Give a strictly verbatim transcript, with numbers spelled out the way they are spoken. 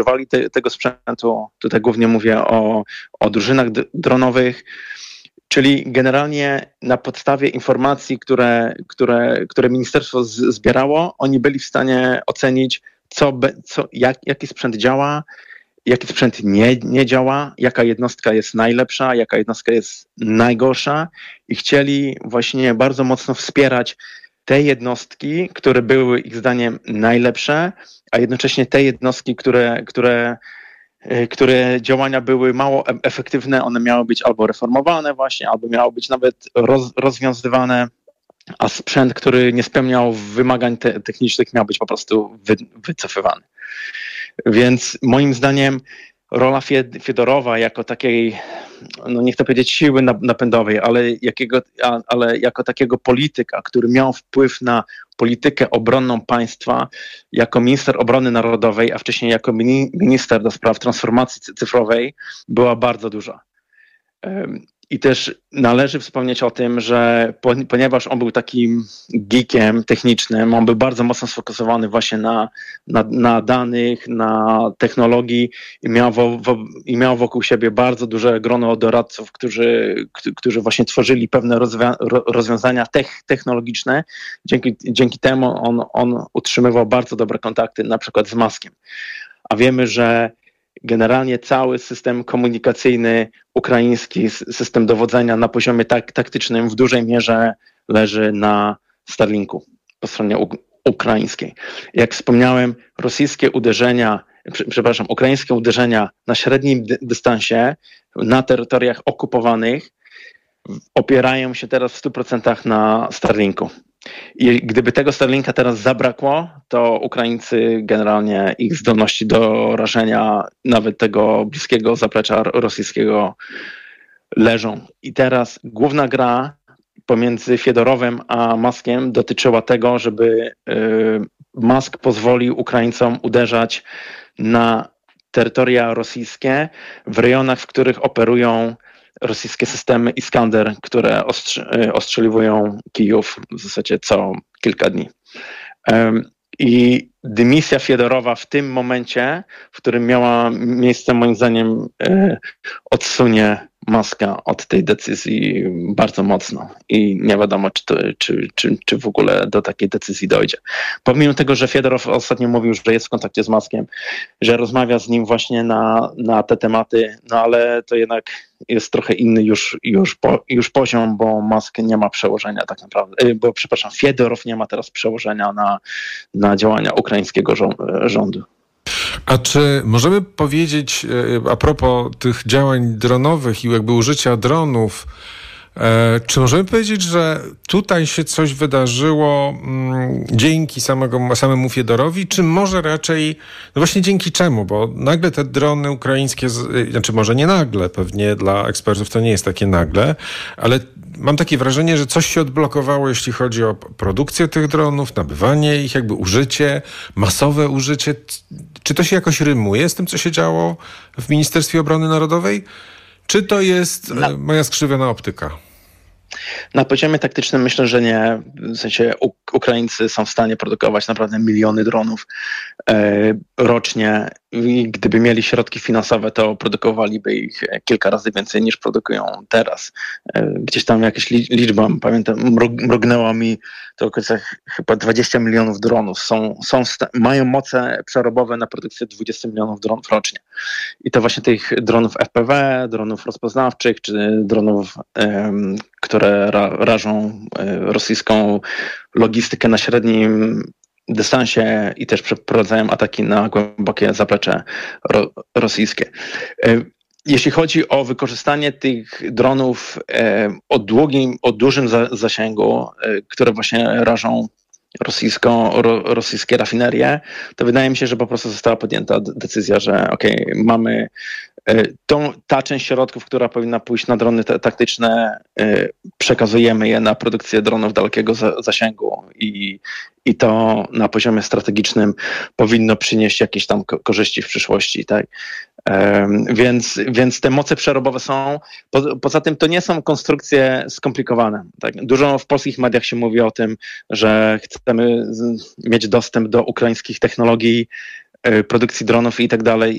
używali te, tego sprzętu. Tutaj głównie mówię o, o drużynach d- dronowych, czyli generalnie na podstawie informacji, które, które, które ministerstwo z, zbierało, oni byli w stanie ocenić, co, be, co, jak, jaki sprzęt działa, jaki sprzęt nie, nie działa, jaka jednostka jest najlepsza, jaka jednostka jest najgorsza i chcieli właśnie bardzo mocno wspierać te jednostki, które były ich zdaniem najlepsze, a jednocześnie te jednostki, które, które, które działania były mało efektywne, one miały być albo reformowane właśnie, albo miały być nawet roz, rozwiązywane, a sprzęt, który nie spełniał wymagań te, technicznych, miał być po prostu wy, wycofywany. Więc moim zdaniem rola Fiedorowa jako takiej, no nie chcę powiedzieć siły napędowej, ale, jakiego, ale jako takiego polityka, który miał wpływ na politykę obronną państwa, jako minister obrony narodowej, a wcześniej jako minister do spraw transformacji cyfrowej, była bardzo duża. I też należy wspomnieć o tym, że ponieważ on był takim geekiem technicznym, on był bardzo mocno sfokusowany właśnie na, na, na danych, na technologii i miał, wo, wo, i miał wokół siebie bardzo duże grono doradców, którzy, którzy właśnie tworzyli pewne rozwia- rozwiązania tech, technologiczne. Dzięki, dzięki temu on, on utrzymywał bardzo dobre kontakty na przykład z Muskiem. A wiemy, że generalnie cały system komunikacyjny ukraiński, system dowodzenia na poziomie tak, taktycznym w dużej mierze leży na Starlinku po stronie u- ukraińskiej. Jak wspomniałem, rosyjskie uderzenia, przepraszam, ukraińskie uderzenia na średnim dy- dystansie na terytoriach okupowanych opierają się teraz w stu procentach na Starlinku. I gdyby tego Starlinka teraz zabrakło, to Ukraińcy generalnie ich zdolności do rażenia nawet tego bliskiego zaplecza rosyjskiego leżą. I teraz główna gra pomiędzy Fiedorowem a Muskiem dotyczyła tego, żeby Musk pozwolił Ukraińcom uderzać na terytoria rosyjskie w rejonach, w których operują rosyjskie systemy Iskander, które ostr- ostrzeliwują Kijów w zasadzie co kilka dni. I dymisja Fiedorowa w tym momencie, w którym miała miejsce, moim zdaniem, odsunie Muska od tej decyzji bardzo mocno i nie wiadomo, czy, to, czy, czy, czy w ogóle do takiej decyzji dojdzie. Pomimo tego, że Fiedorow ostatnio mówił, że jest w kontakcie z Muskiem, że rozmawia z nim właśnie na, na te tematy, no ale to jednak jest trochę inny już, już, po, już poziom, bo Musk nie ma przełożenia tak naprawdę, bo przepraszam, Fiedorow nie ma teraz przełożenia na, na działania ukraińskiego rządu. A czy możemy powiedzieć a propos tych działań dronowych i jakby użycia dronów, czy możemy powiedzieć, że tutaj się coś wydarzyło mm, dzięki samego, samemu Fiedorowi, czy może raczej, no właśnie dzięki czemu? Bo nagle te drony ukraińskie, znaczy może nie nagle, pewnie dla ekspertów to nie jest takie nagle, ale mam takie wrażenie, że coś się odblokowało, jeśli chodzi o produkcję tych dronów, nabywanie ich, jakby użycie, masowe użycie. Czy to się jakoś rymuje z tym, co się działo w Ministerstwie Obrony Narodowej? Czy to jest na, moja skrzywiona optyka? Na poziomie taktycznym myślę, że nie. W sensie U- Ukraińcy są w stanie produkować naprawdę miliony dronów e, rocznie i gdyby mieli środki finansowe, to produkowaliby ich kilka razy więcej niż produkują teraz. E, gdzieś tam jakaś li- liczba, pamiętam, mrug- mrugnęła mi, to około chyba dwadzieścia milionów dronów. Są, są sta- mają moce przerobowe na produkcję dwadzieścia milionów dronów rocznie. I to właśnie tych dronów F P V, dronów rozpoznawczych, czy dronów, um, które ra- rażą e, rosyjską logistykę na średnim dystansie i też przeprowadzają ataki na głębokie zaplecze ro- rosyjskie. E, jeśli chodzi o wykorzystanie tych dronów e, o długim, o dużym za- zasięgu, e, które właśnie rażą rosyjską, ro, rosyjskie rafinerie, to wydaje mi się, że po prostu została podjęta decyzja, że okej, okay, mamy tą, ta część środków, która powinna pójść na drony te, taktyczne, przekazujemy je na produkcję dronów dalekiego za, zasięgu i, i to na poziomie strategicznym powinno przynieść jakieś tam ko- korzyści w przyszłości, tak? Um, więc, więc te moce przerobowe są. Po, poza tym to nie są konstrukcje skomplikowane. Tak? Dużo w polskich mediach się mówi o tym, że chcemy z, mieć dostęp do ukraińskich technologii produkcji dronów i tak dalej.